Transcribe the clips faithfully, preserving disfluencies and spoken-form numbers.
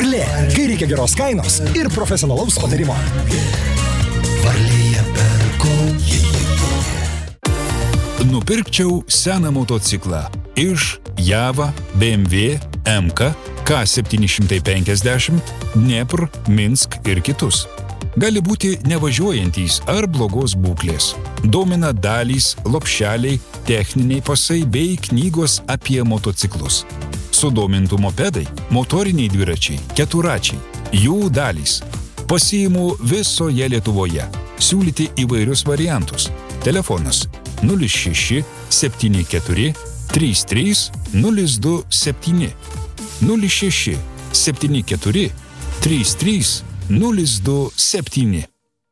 Varlė, kai reikia geros kainos ir profesionalaus patarimo. Varlėje perku. Nupirkčiau seną motociklą iš Java, B M W, M K, K septyni šimtai penkiasdešimt, Dnepr, Minsk ir kitus. Gali būti nevažiuojantys ar blogos būklės. Domina dalys, lopšeliai, techniniai pasai bei knygos apie motociklus. Sudomintų mopedai, motoriniai dviračiai, keturačiai, jų dalys. Pasiimu visoje Lietuvoje. Siūlyti įvairius variantus. Telefonas nulis šeši septyni keturi trys trys nulis du septyni nulis šeši septyni keturi trys trys nulis du septyni.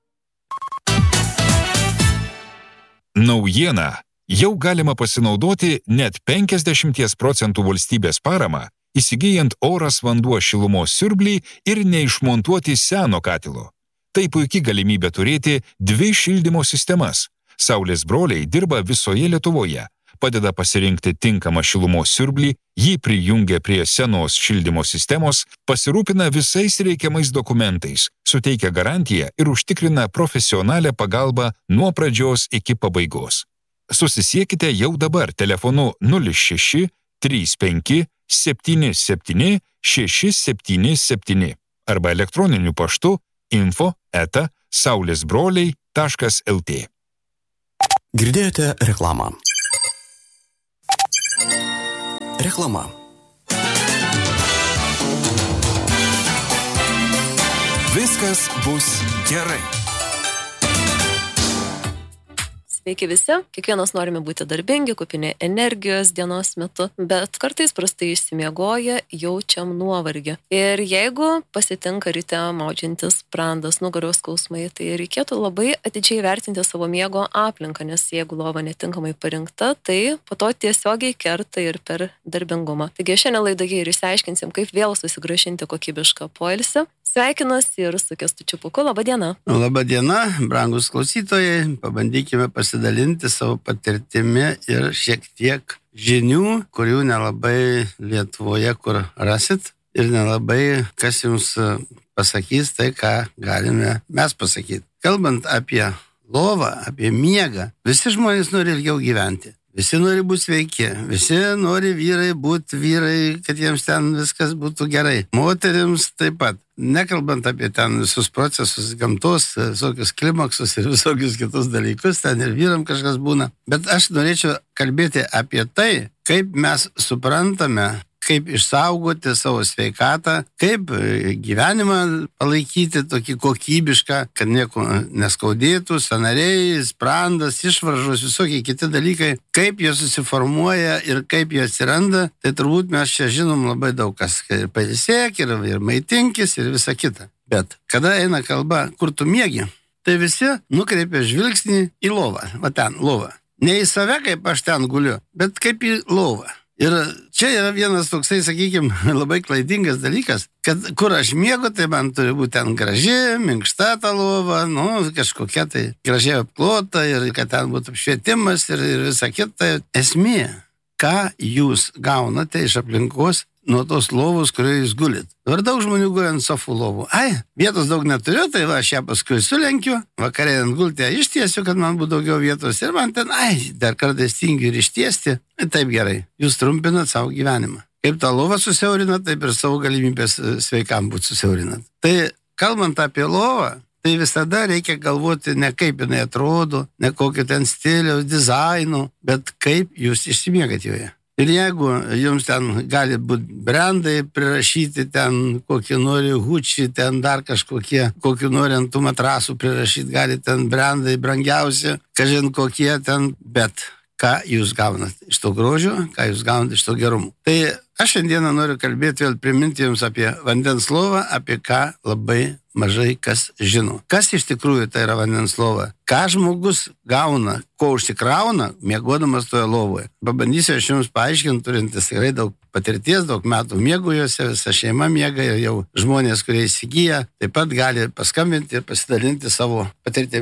Naujiena. Jau galima pasinaudoti net penkiasdešimt procentų valstybės paramą, įsigijant oras vanduo šilumos siurblį ir neišmontuoti seno katilo. Tai puikiai galimybė turėti dvi šildymo sistemas. Saulės broliai dirba visoje Lietuvoje, padeda pasirinkti tinkamą šilumos siurblį, jį prijungia prie senos šildymo sistemos, pasirūpina visais reikiamais dokumentais, suteikia garantiją ir užtikrina profesionalią pagalbą nuo pradžios iki pabaigos. Susisiekite jau dabar telefonu nulis šeši trys penki septyni septyni šeši septyni septyni arba elektroniniu paštu info eta saulėsbroliai taškas lt. Girdėjote reklamą. Reklama. Viskas bus gerai. Sveiki visi, kiekvienas norime būti darbingi, kupini energijos dienos metu, bet kartais prastai išsimiegoję jaučiam nuovargį. Ir jeigu pasitinka ryte maudžiantis sprandas, nugaros skausmai, tai reikėtų labai atidžiai vertinti savo miego aplinką, nes jeigu lova netinkamai parinkta, tai po to tiesiogiai kerta ir per darbingumą. Taigi šiandien laidoje ir išsiaiškinsim, kaip vėl susigrąžinti kokybišką poilsį. Sveikinuosi ir su Kęstučiu Pūku. Labą dieną. Labą dieną, brangus klausytojai. Pabandykime pasidalinti savo patirtimi ir šiek tiek žinių, kurių nelabai Lietuvoje kur rasit ir nelabai kas jums pasakys tai, ką galime mes pasakyti. Kalbant apie lovą, apie miegą, visi žmonės nori ilgiau gyventi. Visi nori būti sveiki, visi nori vyrai būti vyrai, kad jiems ten viskas būtų gerai. Moterims taip pat. Nekalbant apie ten visus procesus, gamtos, visokius klimaksus ir visokius kitus dalykus, ten ir vyram kažkas būna. Bet aš norėčiau kalbėti apie tai, kaip mes suprantame, kaip išsaugoti savo sveikatą, kaip gyvenimą palaikyti tokį kokybišką, kad nieko neskaudėtų, sąnariai, sprandas, išvaržos, visokie kiti dalykai, kaip jie susiformuoja ir kaip jie atsiranda, tai turbūt mes čia žinom labai daug kas. Ir pailsėk, ir, ir maitinkis, ir visa kita. Bet kada eina kalba, kur tu miegi, tai visi nukreipia žvilgsnį į lovą. Va ten, lovą. Ne į save, kaip aš ten guliu, bet kaip į lovą. Ir čia yra vienas toksai, sakykime, labai klaidingas dalykas, kad kur aš miegu, tai man turi būti ten graži, minkšta ta lova, nu, kažkokia tai gražiai apklota ir kad ten būtų apšvietimas ir, ir visa kita. Esmė, ką jūs gaunate iš aplinkos nuo tos lovos, kurioje jūs gulit. Dabar daug žmonių gulia ant sofų lovų. Ai, vietos daug neturiu, tai va, aš ją paskui sulenkiu, vakarė ant gultę ištiesiu, kad man būtų daugiau vietos ir man ten, ai, dar kartais tingiu ir ištiesti. Taip gerai, jūs trumpinat savo gyvenimą. Kaip tą lovą susiaurinat, taip ir savo galimybės sveikam būti susiaurinat. Tai kalbant apie lovą, tai visada reikia galvoti ne kaip jinai atrodo, ne kokio ten stiliaus, dizaino, bet kaip jūs išsimiegat joje. Ir jeigu jums ten gali būti brandai prirašyti, ten kokį nori hučį, ten dar kažkokie, kokį nori ant tų matrasų prirašyti, gali ten brandai brangiausi, kažin kokie ten, bet ką jūs gaunat iš to grožio, ką jūs gaunat iš to gerumo. Tai aš šiandieną noriu kalbėti vėl, priminti jums apie vandens lovą, apie ką labai mažai kas žino. Kas iš tikrųjų tai yra vandens lova? Ką žmogus gauna, ko užsikrauna, miegodamas toje lovoje? Pabandysiu aš jums paaiškinti, turintis tikrai daug patirties, daug metų miegu juose, visa šeima miega ir jau žmonės, kurie įsigyja, taip pat gali paskambinti ir pasidalinti savo patirtimi.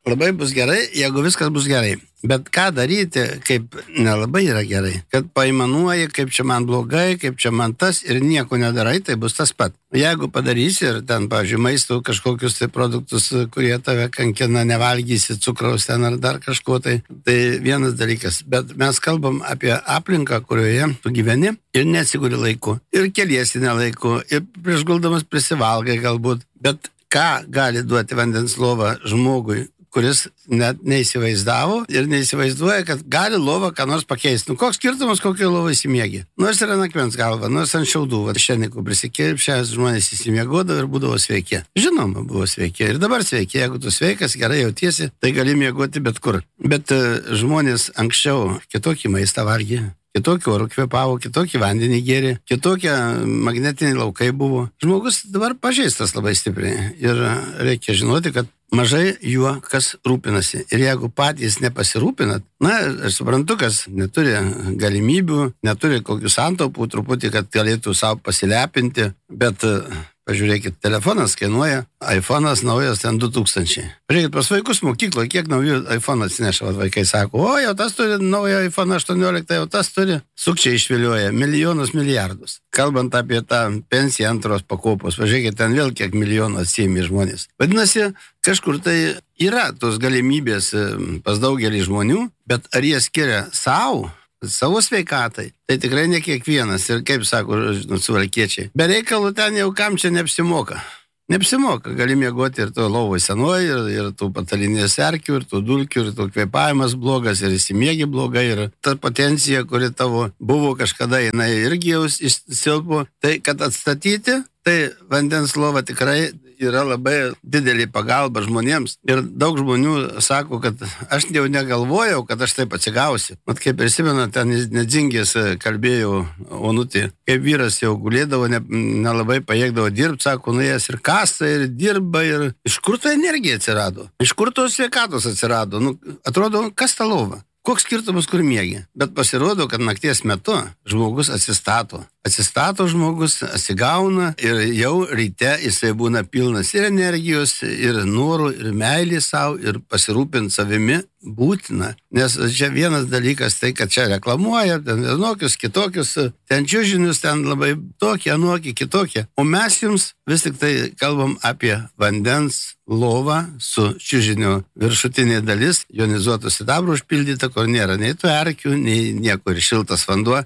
Labai bus gerai, jeigu viskas bus gerai. Bet ką daryti, kaip nelabai yra gerai. Kad paimanuoji, kaip čia man blogai, kaip čia man tas ir nieko nedarai, tai bus tas pat. Jeigu padarysi ir ten, pavyzdžiui, maisto kažkokius tai produktus, kurie tave kankina, nevalgysi cukraus ten ar dar kažko, tai, tai vienas dalykas. Bet mes kalbam apie aplinką, kurioje tu gyveni ir nesiguri laiku. Ir keliesi nelaiku, ir prieš guldamas prisivalgai galbūt. Bet ką gali duoti vandens lova žmogui, kuris net neįsivaizdavo ir neįsivaizduoja, kad gali lova ką nors pakeisti. Nu, koks skirtumas, kokio lova įsimiegi? Nors yra nakmens galva, nors ant šiaudų, va, šiandien prisikirpšęs žmonės įsimiegodavo ir būdavo sveiki. Žinoma, buvo sveiki. Ir dabar sveiki. Jeigu tu sveikas, gerai jautiesi, tai gali miegoti bet kur. Bet uh, žmonės anksčiau kitokį maistą valgė. Kitokį orų kvėpavo, kitokį vandenį gėrė, kitokie magnetiniai laukai buvo. Žmogus dabar pažeistas labai stipriai ir reikia žinoti, kad mažai juo kas rūpinasi. Ir jeigu patys nepasirūpinat, na, aš suprantu, kas neturi galimybių, neturi kokių santaupų truputį, kad galėtų savo pasilepinti, bet pažiūrėkit, telefonas kainuoja, iPhone'as naujas ten du tūkstančiai. Pažiūrėkit, pas vaikus mokykloje, kiek naujų iPhone atsineša, vaikai sako, o jau tas turi naują iPhone aštuoniolika, jau tas turi, sukčiai išvilioja milijonus, milijardus. Kalbant apie tą pensiją antros pakopos, pažiūrėkit, ten vėl kiek milijonų atsiėmė žmonės. Vadinasi, kažkur tai yra tos galimybės pas daugelį žmonių, bet ar jie skiria savo, savo sveikatai, tai tikrai ne kiekvienas. Ir kaip sako, žinot, suvalkiečiai, be reikalų ten jau kam čia neapsimoka. Neapsimoka, gali miegoti ir to lovoj senoj, ir, ir tų patalinės erkių, ir tų dulkių, ir tų kvėpavimas blogas, ir įsimiegi blogai, ir ta potencija, kuri tavo buvo kažkada, jinai irgi jau silpo. Tai kad atstatyti, tai vandens lova tikrai yra labai didelė pagalba žmonėms. Ir daug žmonių sako, kad aš jau negalvojau, kad aš taip atsigausiu. Mat, kaip prisimenu, ten nedzingės kalbėjau Onutė, kaip vyras jau gulėdavo, ne, nelabai pajėgdavo dirbti, sako, nuėjęs ir kasa, ir dirba, ir iš kur ta energija atsirado? Iš kur tos sveikatos atsirado? Nu, atrodo, kas ta lova? Koks skirtumas, kur miegi? Bet pasirodo, kad nakties metu žmogus atsistato. Atsistato žmogus, atsigauna ir jau ryte jisai būna pilnas ir energijos, ir norų, ir meilės savo, ir pasirūpinti savimi būtina. Nes čia vienas dalykas tai, kad čia reklamuoja, ten vienokius, kitokius, ten čiužinius, ten labai tokie, anokie, kitokie. O mes jums vis tik tai kalbam apie vandens lovą su čiužinio viršutinė dalis, jonizuotų sidabrų užpildyta, kur nėra nei tų erkių, nei nieko, ir šiltas vanduo.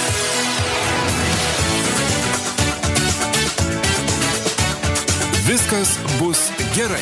Viskas bus gerai.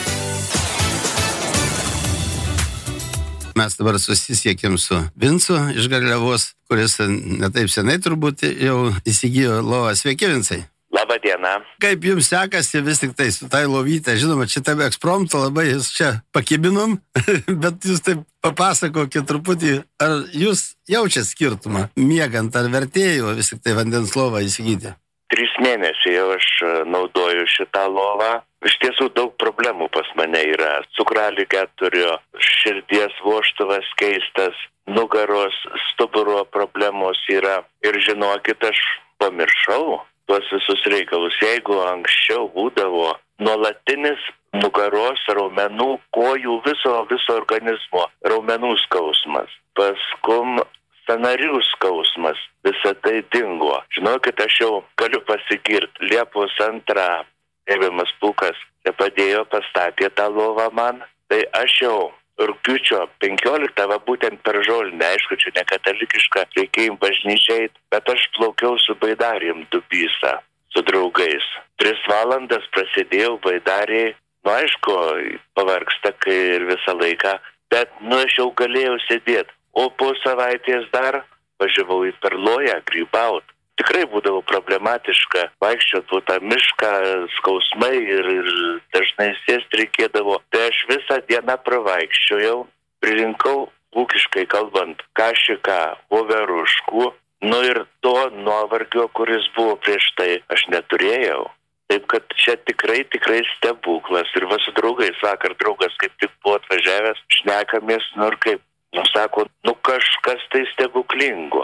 Mes dabar susisiekėm su Vincu iš Garliavos, kuris netaip senai turbūt jau įsigijo lovą. Sveiki, Vincai. Labą dieną. Kaip jums sekasi vis tik tai su tai lovytė? Žinoma, čia tame ekspromto labai jūs čia pakibinom, bet jūs taip papasakokit truputį, ar jūs jaučiat skirtumą miegant, ar vertėjo vis tik tai vandens lovą įsigyti? Trys mėnesiai jau aš naudoju šitą lovą. Iš tiesų daug problemų pas mane yra. Cukraligę turiu, širdies vožtuvas keistas, nugaros, stuburo problemos yra. Ir žinokit, aš pamiršau tuos visus reikalus. Jeigu anksčiau būdavo nuolatinis nugaros, raumenų, kojų, viso, viso organizmo, raumenų skausmas, paskum sąnarių skausmas, visa tai dingo. Žinokit, aš jau galiu pasigirti. Liepos antrą Evimas Pūkas padėjo, pastatė tą lovą man. Tai aš jau rugpjūčio penkioliktą, va būtent per žolinę, aišku, čia ne katalikiška, reikėjo bažnyčiai, bet aš plaukiau su baidarėm Dubysą, su draugais. Tris valandas prasidėjau baidariai, nu aišku, pavargsta, kai ir visą laiką, bet nu aš jau galėjau sėdėti. O po savaitės dar važiavau į Perloją grybaut. Tikrai būdavo problematiška vaikščioti po tą mišką, skausmai ir, ir dažnai sėsti reikėdavo. Tai aš visą dieną pravaikščiojau, pririnkau, ūkiškai kalbant, kašiką, voveruškų, nu ir to nuovargio, kuris buvo prieš tai, aš neturėjau. Taip kad čia tikrai, tikrai stebuklas. Ir va su draugais, vakar draugas kaip tik buvo atvažiavęs, šnekamės, nu ir kaip, nu sako, nu kažkas tai stebuklingo.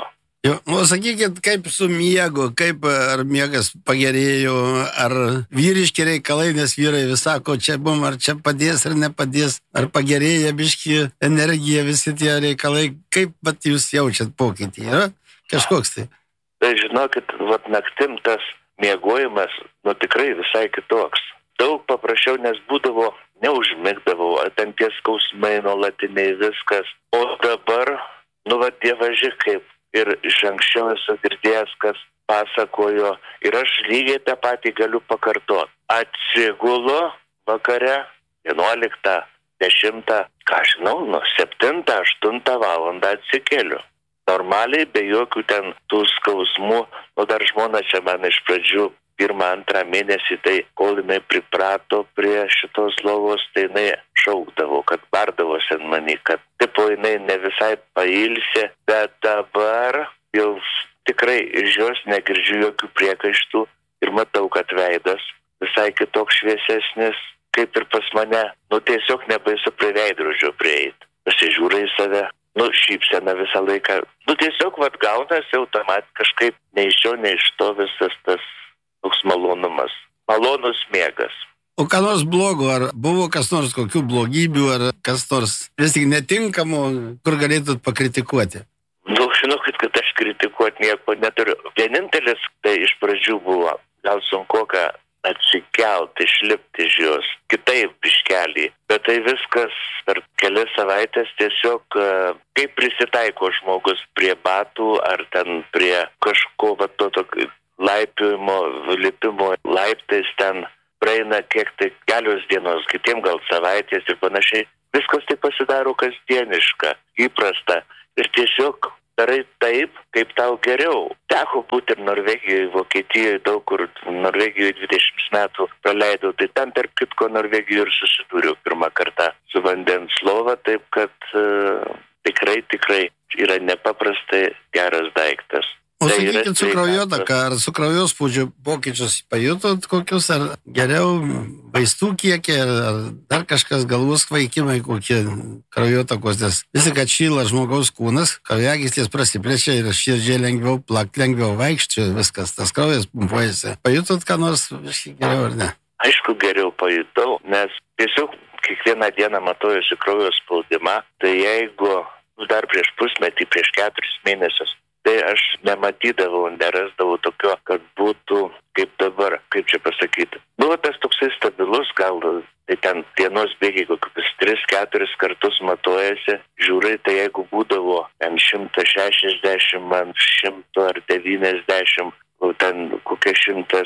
Jo, nu, sakykit, kaip su miegu, kaip ar miegas pagerėjo, ar vyriški reikalai, nes vyrai vis sako, čia bum, ar čia padės ar nepadės, ar pagerėja biški energija, visi tie reikalai, kaip pat jūs jaučiat pokytį, yra kažkoks tai? Tai žinokit, vat naktim tas miegojimas, nu tikrai visai kitoks. Daug paprasčiau, nes būdavo, neužmigdavau, ten tie skausmai nuolatiniai viskas, o dabar, nu va dievaži kaip. Ir iš anksčiau esu girdėjęs, kas pasakojo, ir aš lygiai tą patį galiu pakartoti. Atsigulu vakare vienuoliktą, dešimtą, ką žinau, nuo septintą, aštuntą valandą atsikeliu. Normaliai, be jokių ten tų skausmų, nu dar žmona čia man iš pradžių pirmą, antrą mėnesį, tai kol jinai priprato prie šitos lovos, tai jinai šaukdavo, kad bardavosi ant manį, kad tipo jinai ne visai pailsė, bet dabar jau tikrai iš jos negirdžiu jokių priekaištų ir matau, kad veidas visai kitoks šviesesnis, kaip ir pas mane, nu tiesiog nebaisu prie veidrodžio prieiti, pasižiūrė į save, nu šypsena visą laiką, nu tiesiog vat gaunasi automat kažkaip ne iš jo, ne iš to visas tas toks malonumas, malonus miegas. O ką nors blogo, ar buvo kas nors kokių blogybių, ar kas nors vis tik netinkamų, kur galėtumėt pakritikuoti? Nu, žinokit, kad aš kritikuoti nieko neturiu. Vienintelis, tai iš pradžių buvo, gal sunku ką atsikelti, išlipti iš jos, kitaip biškelį, bet tai viskas per kelias savaitės tiesiog kaip prisitaiko žmogus prie batų, ar ten prie kažko, va to tokio laipiojimo, lipimo laiptais, ten praeina kiek tai kelios dienos, kitiem gal savaitės ir panašiai. Viskas tai pasidaro kasdieniška, įprasta ir tiesiog darai taip, kaip tau geriau. Teko būti ir Norvegijoje, Vokietijoje, daug kur Norvegijoje dvidešimt metų praleidau, tai ten tarp kitko Norvegijoje ir susidūriau pirmą kartą su vandens lova, taip kad uh, tikrai, tikrai yra nepaprastai geras daiktas. O sakykit, su kraujotaka, ar su kraujospūdžio pokyčius pajutot kokius, ar geriau vaistų kiekį, ar, ar dar kažkas galvos kvaikimai kokie kraujotakos, nes visi, kad šyla žmogaus kūnas, kraujagyslės prasiplečia ir širdžiai lengviau plakti, lengviau vaikščioti, viskas, tas kraujas pumpuojasi. Pajutot ką nors geriau ar ne? Aišku, geriau pajutau, nes tiesiog kiekvieną dieną matuojuosi kraujo spaudimą, tai jeigu nu, dar prieš pusmetį, prieš keturis mėnesius, tai aš nematydavau, nerasdavau tokio, kad būtų kaip dabar, kaip čia pasakyti. Buvo tas toksai stabilus, gal tai ten dienos bėgiai kokius tris keturis kartus matuojasi, žiūrai, tai jeigu būdavo ten šimtas šešiasdešimt, man šimto ar devyniasdešimt, ten kokie šimtas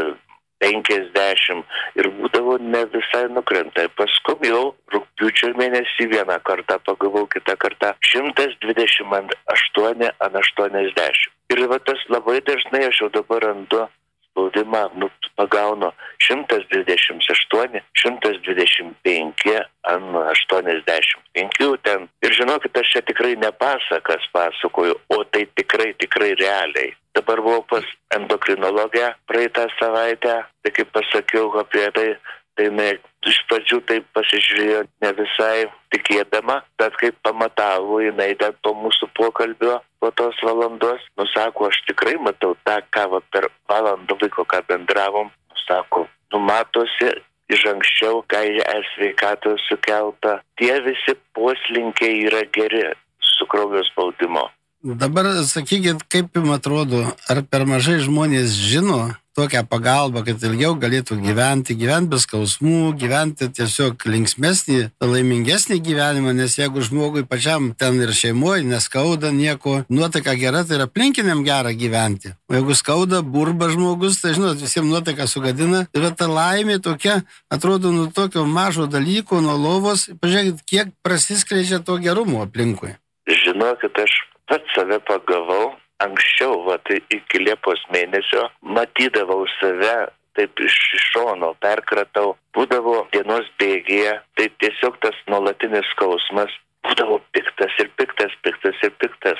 penkiasdešimt ir būdavo ne visai nukrenta. Paskui jau rugpjūčio mėnesį vieną kartą pagavau, kitą kartą šimtas dvidešimt aštuoni ant aštuoniasdešimt. Ir va tas labai dažnai aš jau dabar randu spaudimą, nu, pagaunu šimtas dvidešimt aštuoni, šimtas dvidešimt penki ant aštuoniasdešimt penki ten. Ir žinokit, aš čia tikrai ne pasakas pasakoju, o tai tikrai, tikrai realiai. Dabar buvau pas endokrinologę praeitą savaitę, tai kaip pasakiau apie tai, tai ne, iš pradžių tai pasižiūrėjo ne visai tikėdama, bet kaip pamatavo jinai ten po mūsų pokalbio, po tos valandos, nusako, aš tikrai matau tą, ką va, per valandą laiko, ką bendravom, nusako, numatosi iš anksčiau, ką e-sveikatos sukelta, tie visi poslinkiai yra geri su kraujo spaudimo. Dabar sakykit, kaip jums atrodo, ar per mažai žmonės žino tokią pagalbą, kad ilgiau galėtų gyventi, gyventi be skausmų, gyventi tiesiog linksmesnį, laimingesnį gyvenimą, nes jeigu žmogui pačiam ten ir šeimoje neskauda nieko, nuotaika gera, tai yra aplinkiniam gera gyventi. O jeigu skauda, burba žmogus, tai žinot, visiems nuotaika sugadina. Ir ta laimė tokia, atrodo, nuo tokio mažo dalyko, nuo lovos, pažiūrėkit, kiek prasiskleidžia to gerumo aplinkui. Žinokit, aš pats save pagavau, anksčiau, va, tai iki Liepos mėnesio, matydavau save, taip iš šono perkratau, būdavo dienos bėgėje, tai tiesiog tas nuolatinis skausmas, būdavo piktas ir piktas, piktas ir piktas.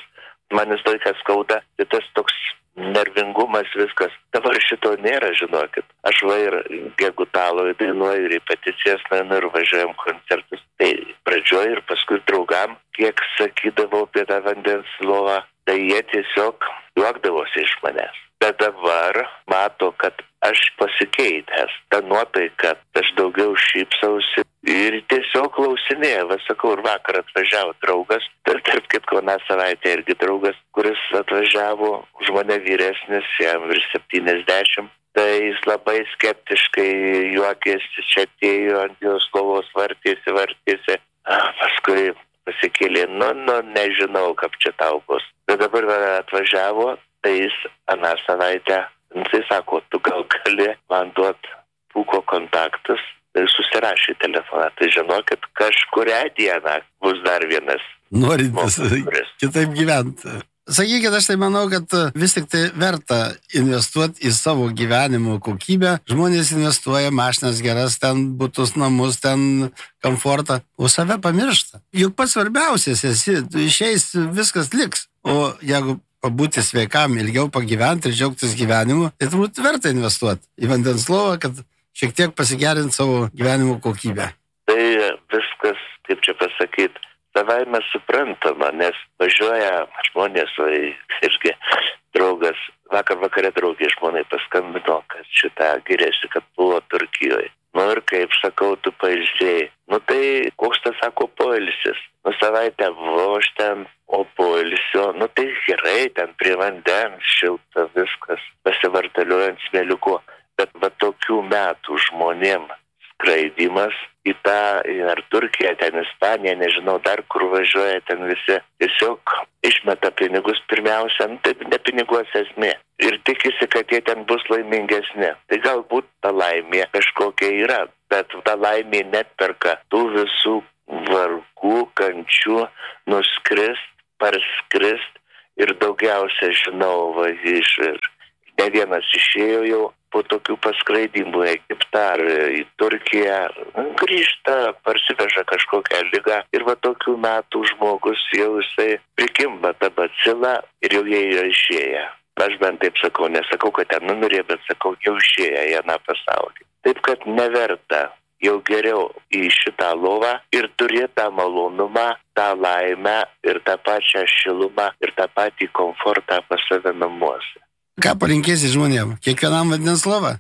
man visą laiką skauda, tai tas toks nervingumas viskas. Dabar šito nėra, žinokit. Aš va ir Gegutaloje dainuoju, repeticijas nueinu ir važiuojam koncertus. Tai pradžioj ir paskui draugam, kiek sakydavau apie tą vandens lovą, tai jie tiesiog juokdavosi iš manęs. Bet dabar mato, kad aš pasikeitęs, ta nuotaika, aš daugiau šypsausi ir tiesiog klausinėja. Va sakau, ir vakar atvažiavo draugas, tarp, tarp kitko na savaitę irgi draugas, kuris atvažiavo, už mane vyresnis, jam virš septyniasdešimt, tai jis labai skeptiškai juokėsi, čia atėjo ant jos lovos, vartėsi, vartėsi, ah, paskui pasikėlė, nu, nu, nežinau, kaip čia tau bus. Bet dabar atvažiavo, tai jis aną savaitę, jis sako, tu gal gali man duot Pūko kontaktus, tai susirašė telefoną. Tai žinokit, kažkurią dieną bus dar vienas. Norintis kitaip gyventi. Sakykit, aš tai manau, kad vis tik tai verta investuoti į savo gyvenimo kokybę. Žmonės investuoja mašinas geras, ten butus, namus, ten komfortą, o save pamiršta. Juk pats svarbiausias esi, tu išeis, viskas liks. O jeigu pabūti sveikam, ilgiau pagyventi ir džiaugtis gyvenimu, tai turbūt verta investuoti į vandens lovą, kad šiek tiek pasigerinti savo gyvenimo kokybę. Tai viskas, kaip čia pasakyti, savaime suprantama, nes važiuoja žmonės, o irgi draugas, vakar vakare draugė žmonai paskambino, kad šitą giriasi, kad buvo Turkijoje. Nu ir kaip sakau, tu pailsėjai. Nu tai koks tas sako poilsis? Nu savaitę voš ten, o poilsio, nu tai gerai, ten prie vandens, šilta viskas, pasivartaliuojant smėliuku. Bet va tokių metų žmonėm skraidimas į tą, ar Turkiją, ten Ispaniją, nežinau, dar kur važiuoja, ten visi tiesiog išmeta pinigus pirmiausia, nu, taip ne piniguose esmė. Ir tikisi, kad jie ten bus laimingesni. Tai galbūt ta laimė kažkokia yra, bet ta laimė netperka tų visų vargų, kančių, nuskrist, parskrist ir daugiausia žinau, va, iš ir ne vienas išėjo jau po tokių paskraidimų į Egiptą ar į Turkiją, grįžta, parsiveža kažkokią ligą ir va tokių metų žmogus jau jisai prikimba tą bacilą ir jau jie yra išėję. Aš bent taip sakau, nesakau, kad ten numirė, bet sakau, jau išėję į aną pasaulį. Taip, kad neverta, jau geriau į šitą lovą ir turėti tą malonumą, tą laimę ir tą pačią šilumą ir tą patį komfortą pas save namuose. Ką palinkėsi žmonėm? Kiekvienam vandens lova?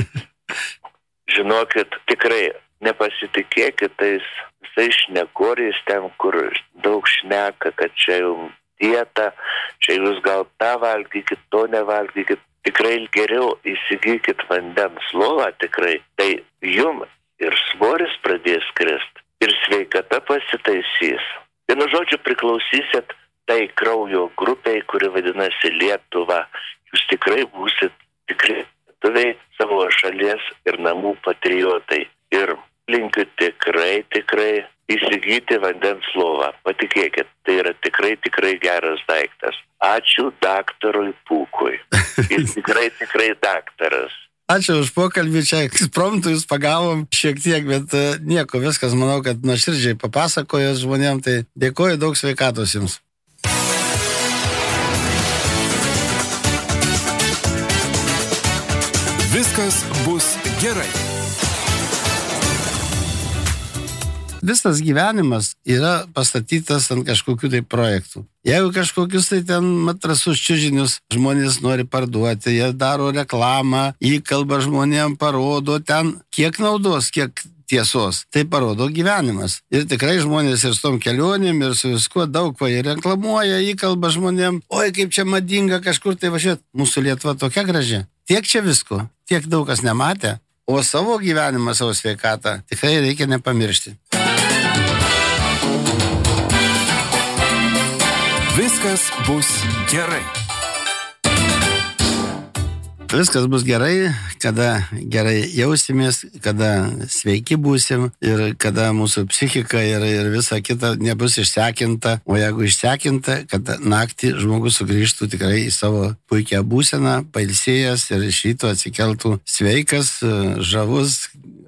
Žinokit, tikrai nepasitikėkit tais visais šnekoriais ten, kur daug šneka, kad čia jau dieta, čia jūs gal tą valgykit, to nevalgykit. Tikrai geriau įsigykit vandens lovą, tikrai. Tai jum ir svoris pradės krist, ir sveikata pasitaisys. Vienu žodžiu priklausysit tai kraujo grupiai, kuri vadinasi Lietuva. Jūs tikrai būsit tikrai lietuviai, savo šalies ir namų patriotai. Ir linkiu tikrai, tikrai įsigyti vandens lovą. Patikėkit, tai yra tikrai, tikrai geras daiktas. Ačiū daktarui Pūkui. Jis tikrai, tikrai daktaras. Ačiū už pokalbį, čia ekspromtų jūs pagavom šiek tiek, bet nieko, viskas, manau, kad nuoširdžiai papasakojo žmonėm, tai dėkoju, daug sveikatos jums. Viskas bus gerai. Visas gyvenimas yra pastatytas ant kažkokių tai projektų. Jeigu kažkokius tai ten matrasus čiužinius žmonės nori parduoti, jie daro reklamą, įkalba žmonėm, parodo ten, kiek naudos, kiek tiesos. Tai parodo gyvenimas. Ir tikrai žmonės ir su tom kelionėm, ir su viskuo daug ko ir reklamuoja, įkalba žmonėm. Oi, kaip čia madinga kažkur tai važiuoti. Mūsų Lietuva tokia graži. Tiek čia visko, tiek daug kas nematė. O savo gyvenimą, savo sveikatą tikrai reikia nepamiršti. Viskas bus gerai. Viskas bus gerai, kada gerai jausimės, kada sveiki būsim ir kada mūsų psichika ir, ir visa kita nebus išsekinta. O jeigu išsekinta, kad naktį žmogus sugrįžtų tikrai į savo puikią būseną, pailsėjęs ir iš ryto atsikeltų sveikas, žavus,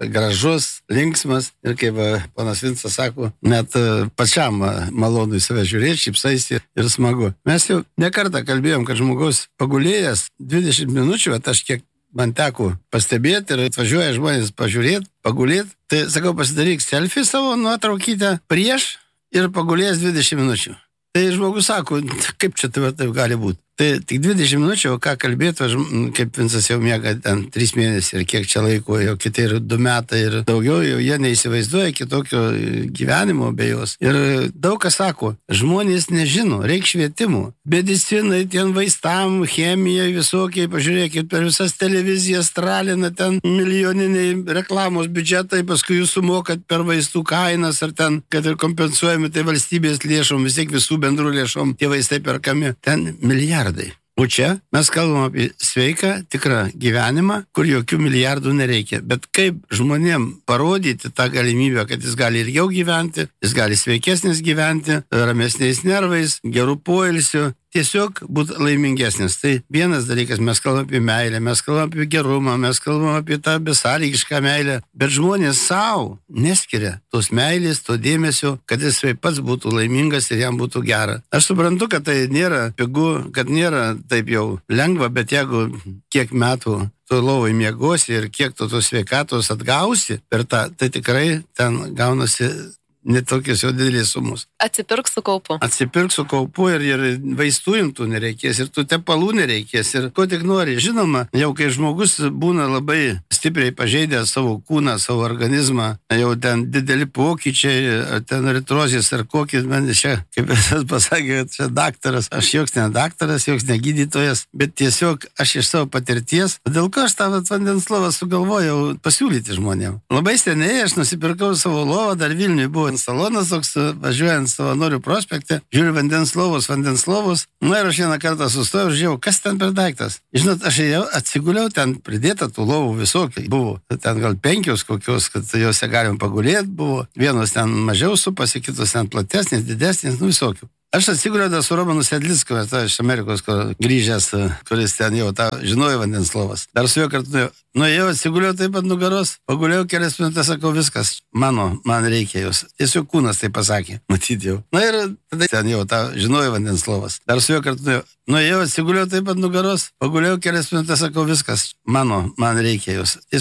gražus, linksmas ir kaip ponas Vincas sako, net pačiam malonu į save žiūrėti, šypsaisi ir smagu. Mes jau nekartą kalbėjom, kad žmogus pagulėjęs dvidešimt minučių, bet aš kiek man teko pastebėti ir atvažiuoja žmonės pažiūrėti, pagulėti, tai sakau, pasidaryk selfie savo nuotraukytę prieš ir pagulėjęs dvidešimt minučių. Tai žmogus sako, kaip čia tai, tai gali būti. Tai tik dvidešimt minučių, o ką kalbėtų, kaip Vincas jau miega ten trys mėnesiai ir kiek čia laiko, jau kiti ir du metai ir daugiau, jau jie neįsivaizduoja kitokio gyvenimo be jos. Ir daug kas sako, žmonės nežino, reikia švietimų. Medicinai, ten vaistam, chemija, visokiai, pažiūrėkit, per visas televizijas tralina ten milijoniniai reklamos biudžetai, paskui jūs sumokat per vaistų kainas, ar ten, kad ir kompensuojami tai valstybės lėšom, vis tiek visų bendrų lėšom tie vaistai perkami. Ten milijardai. O čia mes kalbam apie sveiką, tikrą gyvenimą, kur jokių milijardų nereikia. Bet kaip žmonėm parodyti tą galimybę, kad jis gali ir jau gyventi, jis gali sveikesnis gyventi, ramesniais nervais, gerų poilsių, tiesiog būti laimingesnis. Tai vienas dalykas, mes kalbam apie meilę, mes kalbam apie gerumą, mes kalbam apie tą besąlygišką meilę, bet žmonės savo neskiria tos meilės, to dėmesio, kad jis pats būtų laimingas ir jam būtų gera. Aš suprantu, kad tai nėra pigu, kad nėra taip jau lengva, bet jeigu kiek metų tu lovai miegosi ir kiek tu tos sveikatos atgausi per tą, tai tikrai ten gaunasi netokios jau didelės sumos. Atsipirk su kaupu. Atsipirk su kaupu ir, ir vaistų imtų nereikės, ir tų tepalų nereikės, ir ko tik nori. Žinoma, jau kai žmogus būna labai stipriai pažeidęs savo kūną, savo organizmą, jau ten dideli pokyčiai, ten eritrozės ar kokį, man čia, kaip visas pasakė, čia daktaras, aš joks ne daktaras, joks ne gydytojas, bet tiesiog aš iš savo patirties, dėl ko aš tą vandens lovą sugalvojau pasiūlyti žmonėm. Labai seniai aš nusipirkau savo lovą, dar Vilniuje buvo salonas toks, važiuojant Savanorių prospekte, žiūriu vandens lovos, vandens lovos, na ir aš vieną kartą sustojau ir žiūrėjau, kas ten per daiktas. Žinot, aš jau atsiguliau, ten pridėta tų lovų visokiai. Buvo ten gal penkios kokios, kad juose galim pagulėti, buvo vienos ten mažiau supasi, kitos ten platesnės, didesnės, nu visokių. Aš atsiguliau su Romanu Sedlicku, iš Amerikos, kur grįžęs, kuris ten jau tą žinojo vandens lovas. Dar su juo kartu nuėjau, atsiguliau taip pat nugaros, pagulėjau kelias minutės, sakau, viskas, mano, man reikia jos. Tiesiog kūnas tai pasakė, matyti jau. Na ir tada ten jau tą žinojo vandens lovas. Dar su juo kartu nuėjau, atsiguliau taip pat nugaros, pagulėjau kelias minutės, sakau, viskas, mano, man reikia jos.